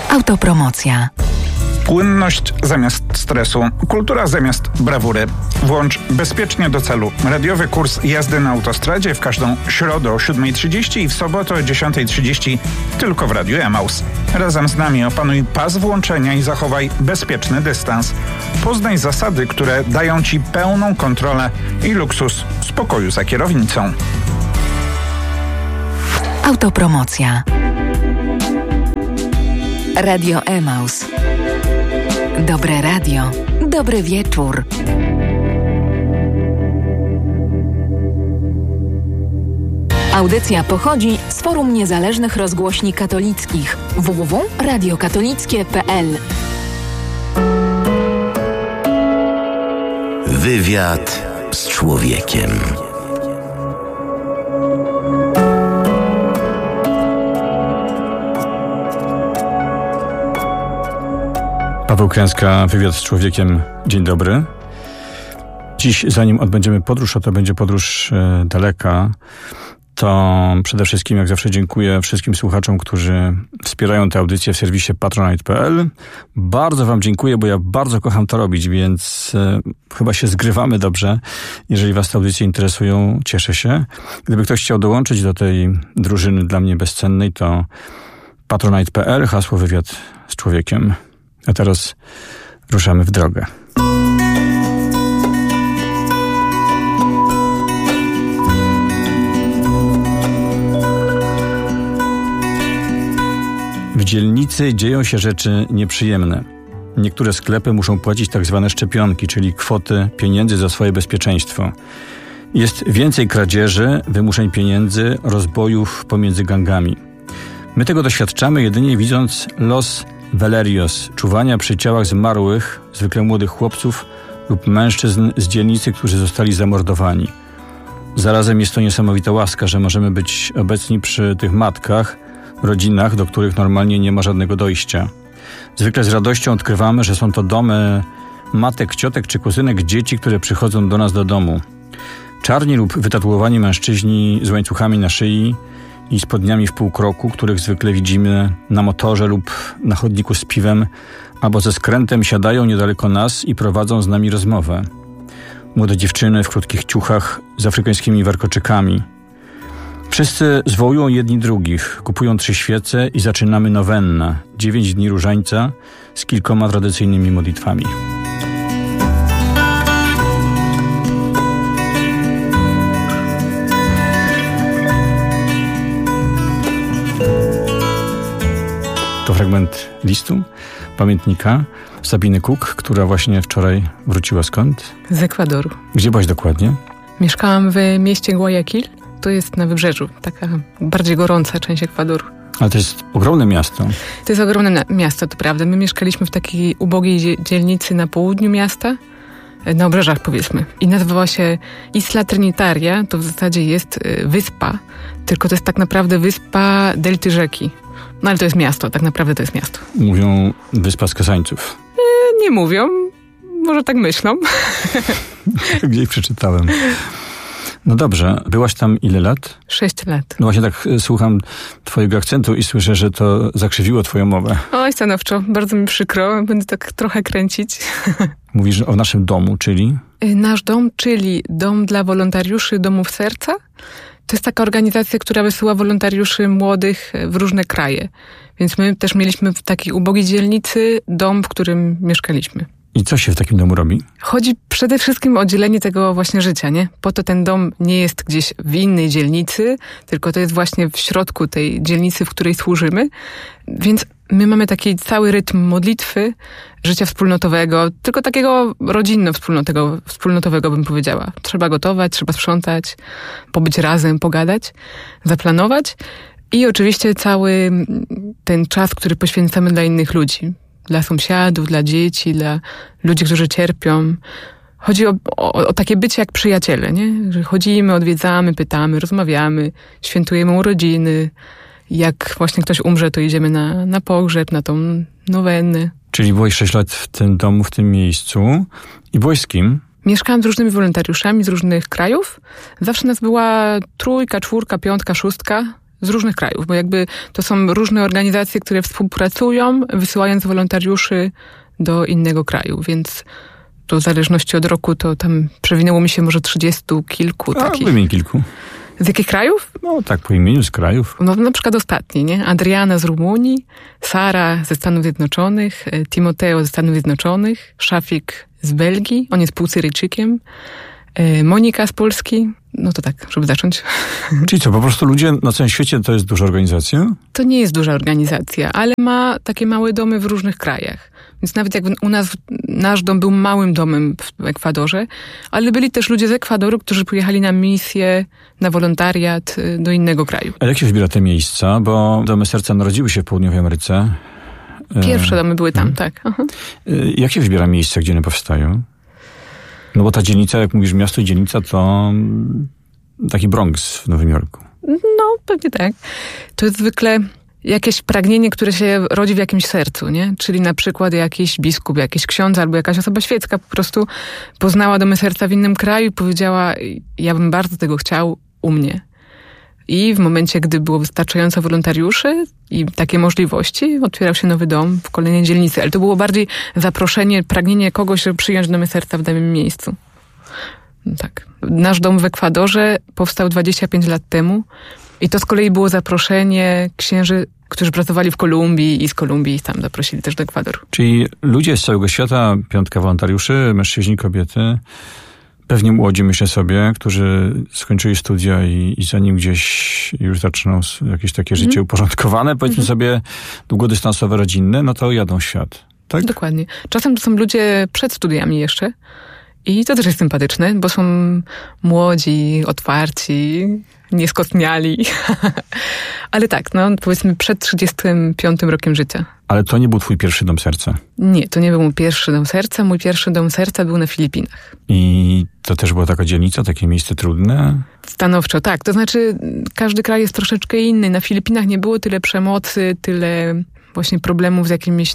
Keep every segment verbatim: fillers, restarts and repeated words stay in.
Autopromocja. Płynność zamiast stresu, kultura zamiast brawury. Włącz bezpiecznie do celu. Radiowy kurs jazdy na autostradzie w każdą środę o siódma trzydzieści i w sobotę o dziesiąta trzydzieści tylko w Radiu Emaus. Razem z nami opanuj pas włączenia i zachowaj bezpieczny dystans. Poznaj zasady, które dają Ci pełną kontrolę i luksus spokoju za kierownicą. Autopromocja. Radio Emaus. Dobre radio. Dobry wieczór. Audycja pochodzi z Forum Niezależnych Rozgłośni Katolickich w w w kropka radio katolickie kropka p l. Wywiad z człowiekiem. Paweł Kręska, wywiad z człowiekiem. Dzień dobry. Dziś, zanim odbędziemy podróż, a to będzie podróż e, daleka, to przede wszystkim, jak zawsze, dziękuję wszystkim słuchaczom, którzy wspierają tę audycję w serwisie patronite kropka p l. Bardzo wam dziękuję, bo ja bardzo kocham to robić, więc e, chyba się zgrywamy dobrze. Jeżeli was te audycje interesują, cieszę się. Gdyby ktoś chciał dołączyć do tej drużyny dla mnie bezcennej, to patronite kropka p l, hasło wywiad z człowiekiem. A teraz ruszamy w drogę. W dzielnicy dzieją się rzeczy nieprzyjemne. Niektóre sklepy muszą płacić tak zwane szczepionki, czyli kwoty pieniędzy za swoje bezpieczeństwo. Jest więcej kradzieży, wymuszeń pieniędzy, rozbojów pomiędzy gangami. My tego doświadczamy jedynie widząc los velerios, czuwania przy ciałach zmarłych, zwykle młodych chłopców lub mężczyzn z dzielnicy, którzy zostali zamordowani. Zarazem jest to niesamowita łaska, że możemy być obecni przy tych matkach, rodzinach, do których normalnie nie ma żadnego dojścia. Zwykle z radością odkrywamy, że są to domy matek, ciotek czy kuzynek dzieci, które przychodzą do nas do domu. Czarni lub wytatuowani mężczyźni z łańcuchami na szyi i spodniami w półkroku, których zwykle widzimy na motorze lub na chodniku z piwem, albo ze skrętem siadają niedaleko nas i prowadzą z nami rozmowę. Młode dziewczyny w krótkich ciuchach z afrykańskimi warkoczykami. Wszyscy zwołują jedni drugich, kupują trzy świece i zaczynamy nowennę, dziewięć dni różańca z kilkoma tradycyjnymi modlitwami. To fragment listu, pamiętnika Sabiny Cook, która właśnie wczoraj wróciła skąd? Z Ekwadoru. Gdzie byłaś dokładnie? Mieszkałam w mieście Guayaquil. To jest na wybrzeżu, taka bardziej gorąca część Ekwadoru. Ale to jest ogromne miasto. To jest ogromne miasto, to prawda. My mieszkaliśmy w takiej ubogiej dzielnicy na południu miasta, na obrzeżach powiedzmy. I nazywała się Isla Trinitaria. To w zasadzie jest wyspa, tylko to jest tak naprawdę wyspa delty rzeki. No ale to jest miasto, tak naprawdę to jest miasto. Mówią wyspa skazańców. E, nie mówią, może tak myślą. Gdzieś przeczytałem. No dobrze, byłaś tam ile lat? Sześć lat. No właśnie tak słucham twojego akcentu i słyszę, że to zakrzywiło twoją mowę. Oj, stanowczo, bardzo mi przykro, będę tak trochę kręcić. Mówisz o naszym domu, czyli? Nasz dom, czyli Dom dla Wolontariuszy Domów Serca. To jest taka organizacja, która wysyła wolontariuszy młodych w różne kraje. Więc my też mieliśmy w takiej ubogiej dzielnicy dom, w którym mieszkaliśmy. I co się w takim domu robi? Chodzi przede wszystkim o dzielenie tego właśnie życia, nie? Po to ten dom nie jest gdzieś w innej dzielnicy, tylko to jest właśnie w środku tej dzielnicy, w której służymy. Więc my mamy taki cały rytm modlitwy, życia wspólnotowego, tylko takiego rodzinno-wspólnotowego, wspólnotowego bym powiedziała. Trzeba gotować, trzeba sprzątać, pobyć razem, pogadać, zaplanować i oczywiście cały ten czas, który poświęcamy dla innych ludzi. Dla sąsiadów, dla dzieci, dla ludzi, którzy cierpią. Chodzi o, o, o takie bycie jak przyjaciele, nie? Że chodzimy, odwiedzamy, pytamy, rozmawiamy, świętujemy urodziny. Jak właśnie ktoś umrze, to idziemy na, na pogrzeb, na tą nowennę. Czyli byłeś sześć lat w tym domu, w tym miejscu. I byłeś z kim? Mieszkałam z różnymi wolontariuszami z różnych krajów. Zawsze nas była trójka, czwórka, piątka, szóstka. z różnych krajów, bo jakby to są różne organizacje, które współpracują, wysyłając wolontariuszy do innego kraju, więc to w zależności od roku to tam przewinęło mi się może trzydziestu kilku A, takich. wymień kilku. Z jakich krajów? No tak, po imieniu z krajów. No na przykład ostatni, nie? Adriana z Rumunii, Sara ze Stanów Zjednoczonych, Timoteo ze Stanów Zjednoczonych, Szafik z Belgii, on jest półsyryjczykiem, Monika z Polski, no to tak, żeby zacząć. Czyli co, po prostu ludzie na całym świecie to jest duża organizacja? To nie jest duża organizacja, ale ma takie małe domy w różnych krajach. Więc nawet jak u nas nasz dom był małym domem w Ekwadorze, ale byli też ludzie z Ekwadoru, którzy pojechali na misję, na wolontariat do innego kraju. A jak się wybiera te miejsca? Bo Domy Serca narodziły się w Południowej Ameryce. Pierwsze domy były tam, hmm. tak. Aha. Jak się wybiera miejsca, gdzie one powstają? No bo ta dzielnica, jak mówisz, miasto i dzielnica, to taki Bronx w Nowym Jorku. No, pewnie tak. To jest zwykle jakieś pragnienie, które się rodzi w jakimś sercu, nie? Czyli na przykład jakiś biskup, jakiś ksiądz albo jakaś osoba świecka po prostu poznała Domy Serca w innym kraju i powiedziała, ja bym bardzo tego chciał u mnie. I w momencie, gdy było wystarczająco wolontariuszy i takie możliwości, otwierał się nowy dom w kolejnej dzielnicy. Ale to było bardziej zaproszenie, pragnienie kogoś, żeby przyjąć Domy Serca w danym miejscu. No tak. Nasz dom w Ekwadorze powstał dwadzieścia pięć lat temu i to z kolei było zaproszenie księży, którzy pracowali w Kolumbii i z Kolumbii tam zaprosili też do Ekwadoru. Czyli ludzie z całego świata, piątka wolontariuszy, mężczyźni, kobiety, pewnie młodzi, myślę sobie, którzy skończyli studia i, i zanim gdzieś już zaczną jakieś takie życie mm. uporządkowane, powiedzmy mm. sobie długodystansowe, rodzinne, no to jadą w świat. Tak? Dokładnie. Czasem to są ludzie przed studiami jeszcze i to też jest sympatyczne, bo są młodzi, otwarci, nieskostniali. Ale tak, no powiedzmy przed trzydziestym piątym rokiem życia. Ale to nie był twój pierwszy Dom Serca? Nie, to nie był mój pierwszy Dom Serca. Mój pierwszy Dom Serca był na Filipinach. I to też była taka dzielnica, takie miejsce trudne? Stanowczo, tak. To znaczy każdy kraj jest troszeczkę inny. Na Filipinach nie było tyle przemocy, tyle właśnie problemów z jakimiś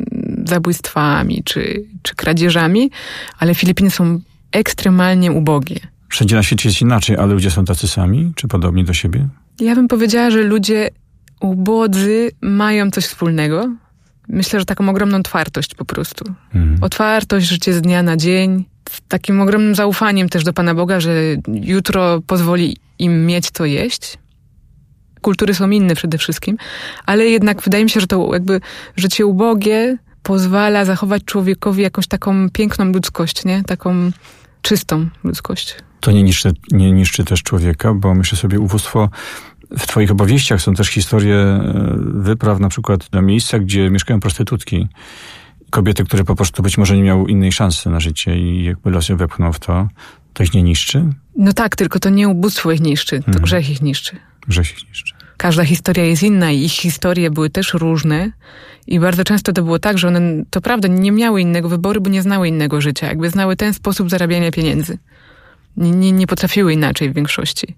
zabójstwami czy, czy kradzieżami, ale Filipiny są ekstremalnie ubogie. Wszędzie na świecie jest inaczej, ale ludzie są tacy sami, czy podobni do siebie? Ja bym powiedziała, że ludzie ubodzy mają coś wspólnego. Myślę, że taką ogromną otwartość po prostu. Mhm. Otwartość, życie z dnia na dzień, z takim ogromnym zaufaniem też do Pana Boga, że jutro pozwoli im mieć co jeść. Kultury są inne przede wszystkim, ale jednak wydaje mi się, że to jakby życie ubogie pozwala zachować człowiekowi jakąś taką piękną ludzkość, nie? Taką czystą ludzkość. To nie niszczy, nie niszczy też człowieka, bo myślę sobie, ubóstwo, w twoich opowieściach są też historie wypraw na przykład na miejsca, gdzie mieszkają prostytutki. Kobiety, które po prostu być może nie miały innej szansy na życie i jakby los ją wepchnął w to, to ich nie niszczy? No tak, tylko to nie ubóstwo ich niszczy, to hmm. grzech ich niszczy. Grzech ich niszczy. Każda historia jest inna i ich historie były też różne i bardzo często to było tak, że one, to prawda, nie miały innego wyboru, bo nie znały innego życia. Jakby znały ten sposób zarabiania pieniędzy. Nie, nie, nie potrafiły inaczej w większości.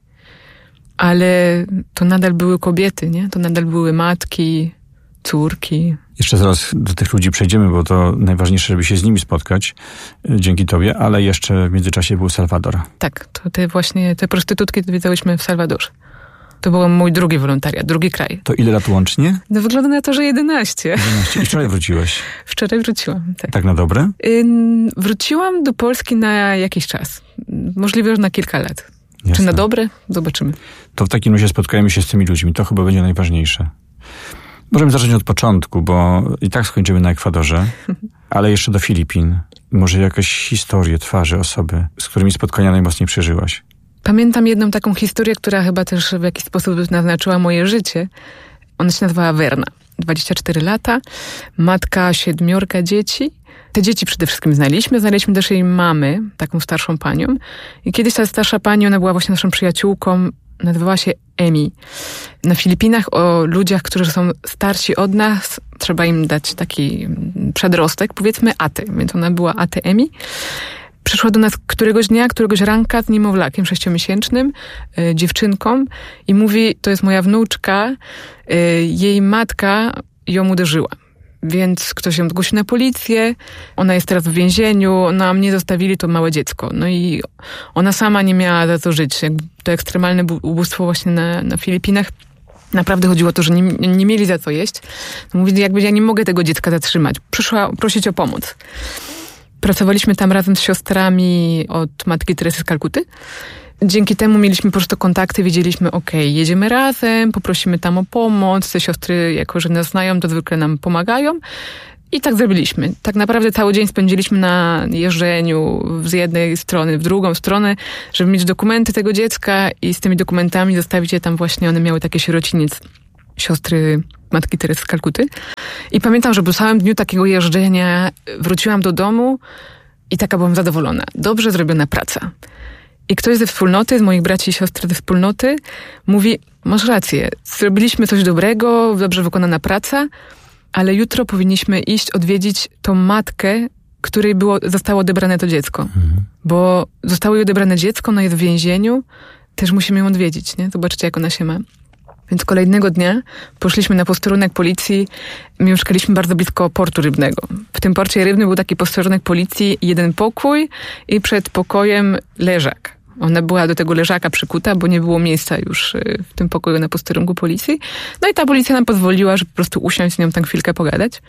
Ale to nadal były kobiety, nie? To nadal były matki, córki. Jeszcze zaraz do tych ludzi przejdziemy, bo to najważniejsze, żeby się z nimi spotkać dzięki tobie, ale jeszcze w międzyczasie był Salwador. Tak, to te właśnie, te prostytutki odwiedzałyśmy w Salwadorze. To był mój drugi wolontariat, drugi kraj. To ile lat łącznie? No wygląda na to, że jedenaście. jedenaście. I wczoraj wróciłeś? Wczoraj wróciłam, tak. Tak na dobre? Ym, wróciłam do Polski na jakiś czas. Możliwe, że na kilka lat. Jasne. Czy na dobre? Zobaczymy. To w takim razie spotkajmy się z tymi ludźmi. To chyba będzie najważniejsze. Możemy zacząć od początku, bo i tak skończymy na Ekwadorze, ale jeszcze do Filipin. Może jakieś historie, twarze, osoby, z którymi spotkania najmocniej przeżyłaś. Pamiętam jedną taką historię, która chyba też w jakiś sposób naznaczyła moje życie. Ona się nazywała Werna. dwadzieścia cztery lata, matka siedmiorga dzieci. Te dzieci przede wszystkim znaliśmy. Znaliśmy też jej mamy, taką starszą panią. I kiedyś ta starsza pani, ona była właśnie naszą przyjaciółką, nazywała się Emi. Na Filipinach o ludziach, którzy są starsi od nas, trzeba im dać taki przedrostek, powiedzmy Ate. Więc ona była Ate Emi. Przyszła do nas któregoś dnia, któregoś ranka z niemowlakiem sześciomiesięcznym, y, dziewczynką i mówi, to jest moja wnuczka, y, jej matka ją uderzyła. Więc ktoś ją zgłosił na policję, ona jest teraz w więzieniu, no a mnie zostawili to małe dziecko. No i ona sama nie miała za co żyć. To ekstremalne ubóstwo właśnie na, na Filipinach. Naprawdę chodziło o to, że nie, nie mieli za co jeść. Mówili, jakby ja nie mogę tego dziecka zatrzymać. Przyszła prosić o pomoc. Pracowaliśmy tam razem z siostrami od Matki Teresy z Kalkuty. Dzięki temu mieliśmy po prostu kontakty, wiedzieliśmy, okej, okay, jedziemy razem, poprosimy tam o pomoc. Te siostry, jako że nas znają, to zwykle nam pomagają. I tak zrobiliśmy. Tak naprawdę cały dzień spędziliśmy na jeżdżeniu z jednej strony w drugą stronę, żeby mieć dokumenty tego dziecka i z tymi dokumentami zostawić je tam właśnie. One miały taki sierociniec siostry Matki Teresy z Kalkuty. I pamiętam, że po całym dniu takiego jeżdżenia wróciłam do domu i taka byłam zadowolona. Dobrze zrobiona praca. I ktoś ze wspólnoty, z moich braci i siostry ze wspólnoty mówi, masz rację, zrobiliśmy coś dobrego, dobrze wykonana praca, ale jutro powinniśmy iść odwiedzić tą matkę, której było, zostało odebrane to dziecko. Mhm. Bo zostało jej odebrane dziecko, ona jest w więzieniu, też musimy ją odwiedzić, nie? Zobaczcie, jak ona się ma. Więc kolejnego dnia poszliśmy na posterunek policji. My mieszkaliśmy bardzo blisko portu rybnego. W tym porcie rybnym był taki posterunek policji, jeden pokój i przed pokojem leżak. Ona była do tego leżaka przykuta, bo nie było miejsca już w tym pokoju na posterunku policji. No i ta policja nam pozwoliła, żeby po prostu usiąść z nią tam chwilkę pogadać.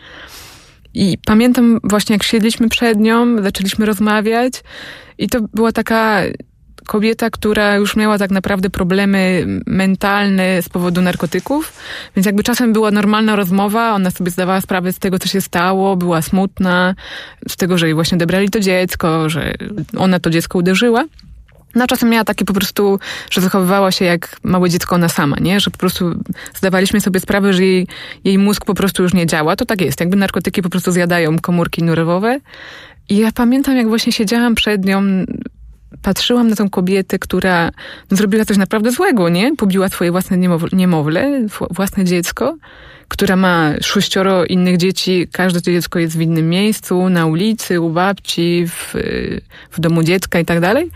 I pamiętam właśnie, jak siedliśmy przed nią, zaczęliśmy rozmawiać i to była taka kobieta, która już miała tak naprawdę problemy mentalne z powodu narkotyków, więc jakby czasem była normalna rozmowa, ona sobie zdawała sprawę z tego, co się stało, była smutna z tego, że jej właśnie odebrali to dziecko, że ona to dziecko uderzyła. No czasem miała takie po prostu, że zachowywała się jak małe dziecko ona sama, nie? Że po prostu zdawaliśmy sobie sprawę, że jej, jej mózg po prostu już nie działa. To tak jest, jakby narkotyki po prostu zjadają komórki nerwowe. I ja pamiętam, jak właśnie siedziałam przed nią, patrzyłam na tą kobietę, która no, zrobiła coś naprawdę złego, nie? Pobiła swoje własne niemowlę, własne dziecko, która ma sześcioro innych dzieci. Każde to dziecko jest w innym miejscu, na ulicy, u babci, w, w domu dziecka i tak dalej.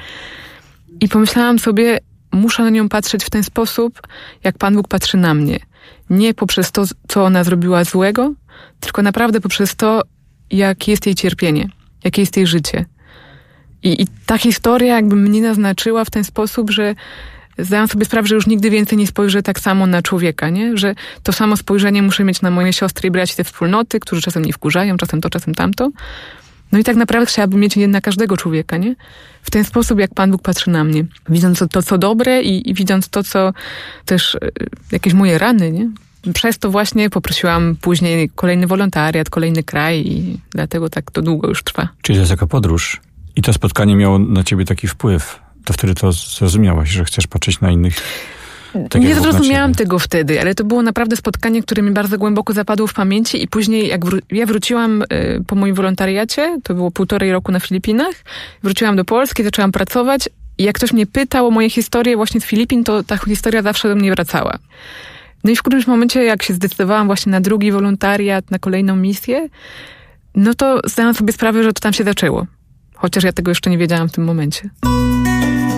I pomyślałam sobie, muszę na nią patrzeć w ten sposób, jak Pan Bóg patrzy na mnie. Nie poprzez to, co ona zrobiła złego, tylko naprawdę poprzez to, jakie jest jej cierpienie, jakie jest jej życie. I, i ta historia jakby mnie naznaczyła w ten sposób, że zdałam sobie sprawę, że już nigdy więcej nie spojrzę tak samo na człowieka, nie? Że to samo spojrzenie muszę mieć na moje siostry i braci ze wspólnoty, którzy czasem mnie wkurzają, czasem to, czasem tamto. No i tak naprawdę chciałabym mieć na każdego człowieka, nie? W ten sposób, jak Pan Bóg patrzy na mnie. Widząc to, co dobre i, i widząc to, co też jakieś moje rany, nie? Przez to właśnie poprosiłam później kolejny wolontariat, kolejny kraj i dlatego tak to długo już trwa. Czyli to jest taka podróż. I to spotkanie miało na ciebie taki wpływ. To wtedy to zrozumiałaś, że chcesz patrzeć na innych. Tak nie zrozumiałam tego wtedy, ale to było naprawdę spotkanie, które mi bardzo głęboko zapadło w pamięci i później jak wró- ja wróciłam y, po moim wolontariacie, to było półtorej roku na Filipinach, wróciłam do Polski, zaczęłam pracować i jak ktoś mnie pytał o moje historie właśnie z Filipin, to ta historia zawsze do mnie wracała. No i w którymś momencie, jak się zdecydowałam właśnie na drugi wolontariat, na kolejną misję, no to zdałam sobie sprawę, że to tam się zaczęło. Chociaż ja tego jeszcze nie wiedziałam w tym momencie.